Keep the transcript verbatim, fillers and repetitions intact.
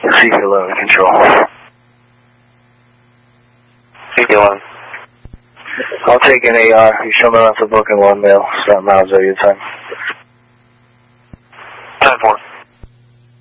C Q eleven control. C Q one. I'll take an A R. You show me off the book in one mail. Start miles over your time.